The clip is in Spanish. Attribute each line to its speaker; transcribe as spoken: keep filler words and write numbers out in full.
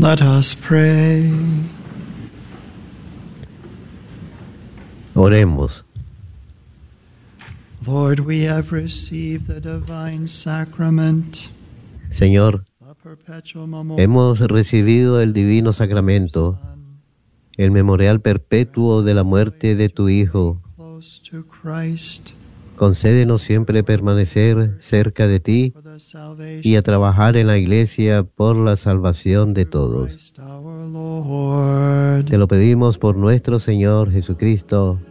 Speaker 1: Let us pray.
Speaker 2: Oremos.
Speaker 1: Lord, we have received the divine sacrament.
Speaker 2: Señor,
Speaker 1: the perpetual memorial
Speaker 2: hemos recibido el divino sacramento, el memorial perpetuo de la muerte de tu Hijo.
Speaker 1: close to Christ
Speaker 2: Concédenos siempre permanecer cerca de ti
Speaker 1: for the salvation
Speaker 2: y a trabajar en la Iglesia por la salvación de
Speaker 1: of
Speaker 2: todos.
Speaker 1: Christ our Lord.
Speaker 2: Te lo pedimos por nuestro Señor Jesucristo.